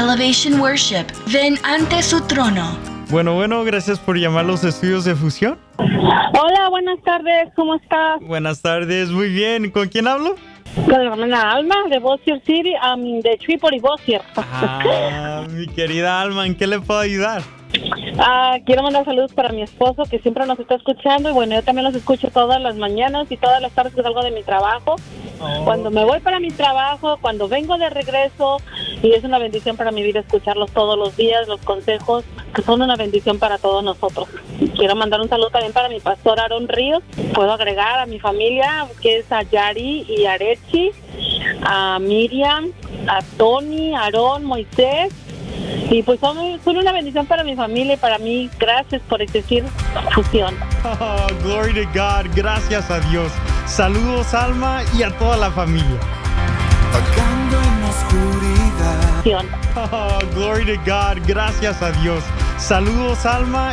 Elevation Worship. Ven ante su trono. Bueno, gracias por llamar a los estudios de Fusión. Hola, buenas tardes, ¿cómo estás? Buenas tardes, muy bien. ¿Con quién hablo? Con la hermana Alma de Bossier City, de Tripoli, Bossier. Mi querida Alma, ¿en qué le puedo ayudar? Quiero mandar saludos para mi esposo que siempre nos está escuchando y bueno, yo también los escucho todas las mañanas y todas las tardes que salgo de mi trabajo. Cuando me voy para mi trabajo, cuando vengo de regreso, y es una bendición para mi vida escucharlos todos los días, los consejos que son una bendición para todos nosotros. Quiero mandar un saludo también para mi pastor Aarón Ríos. Puedo agregar a mi familia, que es a Yari y Arechi, a Miriam, a Tony, Aarón, Moisés. Y pues son una bendición para mi familia y para mí. Gracias por existir, Fusión. Oh, glory to God, gracias a Dios. Saludos, Alma, y a toda la familia. Vagando en la oscuridad. Fusión. Oh, glory to God, gracias a Dios. Saludos, Alma.